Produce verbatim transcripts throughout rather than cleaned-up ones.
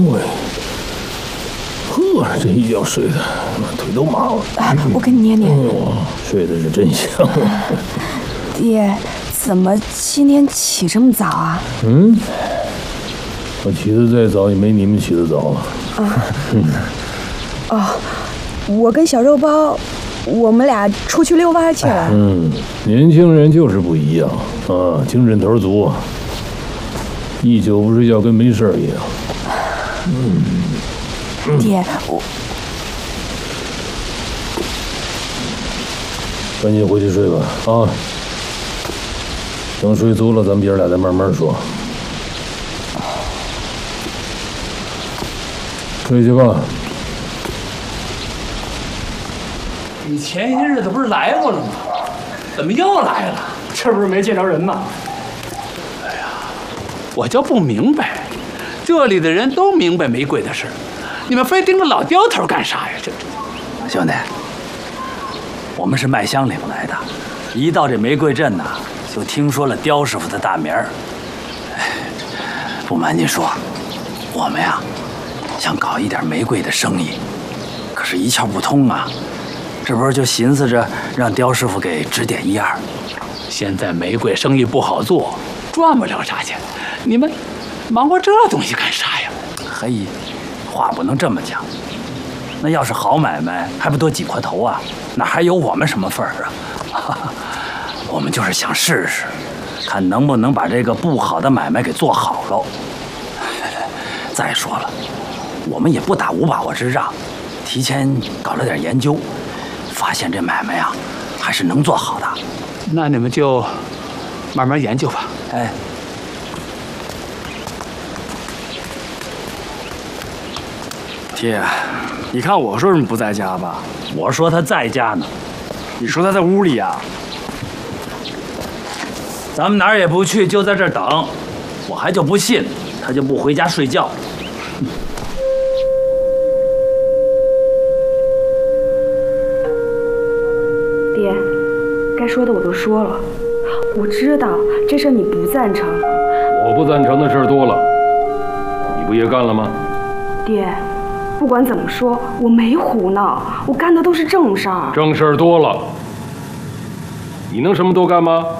喂，呵，这一觉睡的，腿都麻了。 啊，我给你捏捏。 哦，睡的是真香。 爹，怎么今天起这么早啊？ 嗯，我起得再早也没你们起得早啊。 啊。嗯。哦，我跟小肉包，我们俩出去遛弯去了。 嗯，年轻人就是不一样啊，精神头足，一宿不睡觉跟没事一样。嗯， 爹，我赶紧回去睡吧啊！等睡足了，咱们爷俩再慢慢说。睡去吧。 你前些日子不是来过了吗？怎么又来了？ 这不是没见着人吗？ 哎呀，我就不明白，这里的人都明白玫瑰的事，你们非盯着老刁头干啥呀？这这， 兄弟，我们是卖香岭来的，一到这玫瑰镇呐，就听说了刁师傅的大名儿。哎，不瞒您说，我们呀想搞一点玫瑰的生意，可是一窍不通啊。这不是就寻思着让刁师傅给指点一二。 现在玫瑰生意不好做，赚不了啥钱，你们忙活这东西干啥呀？ 嘿，话不能这么讲。那要是好买卖，还不多挤破头啊？哪还有我们什么份儿啊？我们就是想试试，看能不能把这个不好的买卖给做好喽。再说了，我们也不打无把握之仗，提前搞了点研究。发现这买卖啊，还是能做好的。 那你们就慢慢研究吧。 哎， 爹，你看我说什么不在家吧？ 我说他在家呢。 你说他在屋里呀？ 咱们哪儿也不去，就在这儿等。我还就不信他就不回家睡觉。 爹，该说的我都说了，我知道这事你不赞成。 我不赞成的事多了，你不也干了吗？ 爹，不管怎么说，我没胡闹，我干的都是正事儿。 正事儿多了，你能什么都干吗？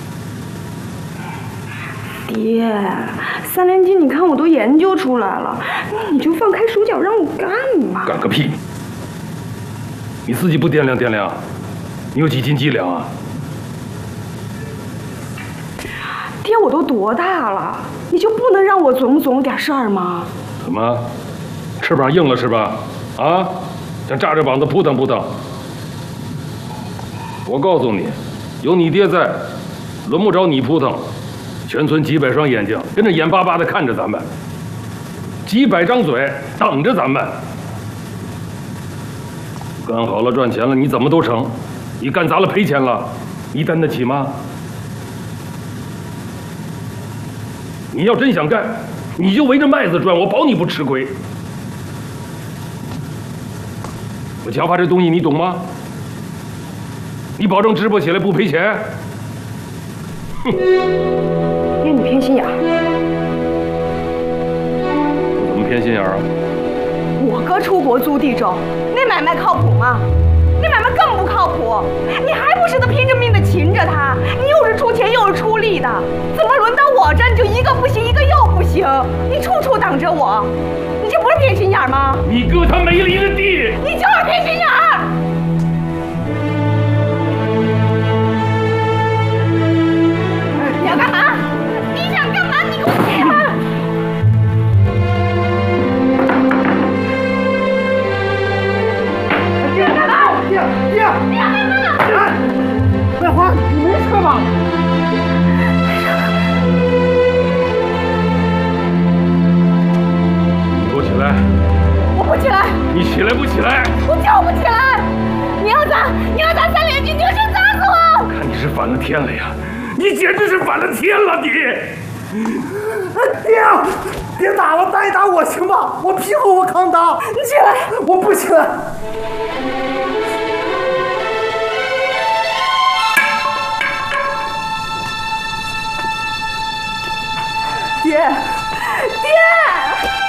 爹，三连击你看我都研究出来了，你就放开手脚让我干嘛？ 干个屁！你自己不掂量掂量，你有几斤几两啊？ 爹，我都多大了，你就不能让我琢磨琢磨点事儿吗？ 怎么，翅膀硬了是吧？啊，想炸着膀子扑腾扑腾？我告诉你，有你爹在，轮不着你扑腾。全村几百双眼睛跟着眼巴巴地看着咱们，几百张嘴等着咱们。干好了赚钱了，你怎么都成；你干砸了赔钱了，你担得起吗？你要真想干，你就围着麦子转，我保你不吃亏。我假发这东西你懂吗？你保证直播起来不赔钱？哼！ 爹，你偏心眼儿。 我怎么偏心眼儿啊？ 我哥出国租地种，那买卖靠谱吗？那买卖更不靠谱。你还不是得拼着命的擒着他？你又是出钱又是出力的，怎么轮到我这儿就一个不行，一个又不行？你处处挡着我，你这不是偏心眼儿吗？ 你哥他没了一个地， 你就是偏心眼儿。你要干嘛？你想干嘛？你给我起来！ 爹，爹，爹， 你要干嘛？ 桂花，你没事吧？ 你给我起来！ 我不起来！ 你起来不起来？ 我就不起来！你要砸，你要砸三连击，你就先砸死我！ 看你是反了天了呀！你简直是反了天了！你， 爹，别打了，打一打我行吗？我屁股我扛打。 你起来！ 我不起来。 爹，爹！